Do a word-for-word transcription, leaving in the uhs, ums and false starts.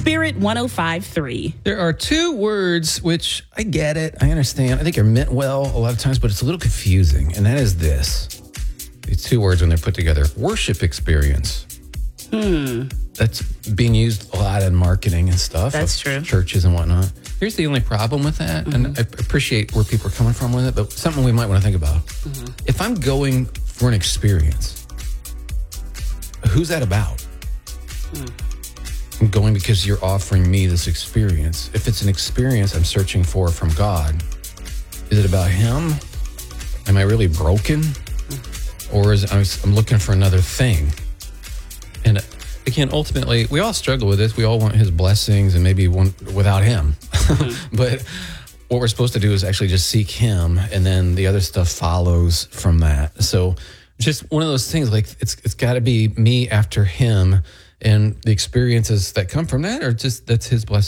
Spirit one oh five point three. There are two words which I get it, I understand. I think are meant well a lot of times, but it's a little confusing, and that is this. These two words when they're put together, worship experience. Hmm. That's being used a lot in marketing and stuff. That's true. Churches and whatnot. Here's the only problem with that, mm-hmm. and I appreciate where people are coming from with it, but something we might want to think about. Mm-hmm. If I'm going for an experience, who's that about? Hmm. I'm going because you're offering me this experience. If it's an experience I'm searching for from God, is it about Him? Am I really broken? Mm-hmm. Or is it, I'm looking for another thing? And again, ultimately, we all struggle with this. We all want His blessings and maybe want without Him. Mm-hmm. But what we're supposed to do is actually just seek Him, and then the other stuff follows from that. So just one of those things, like it's it's got to be me after Him, and the experiences that come from that are just, that's His blessing.